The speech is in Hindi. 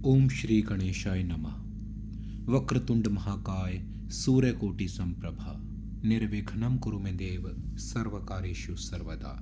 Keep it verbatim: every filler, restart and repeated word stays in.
ओम श्री गणेशाय नमः। वक्रतुंड महाकाय सूर्यकोटि संप्रभा निर्विघ्नं कुरु मे देव सर्वकार्येषु सर्वदा।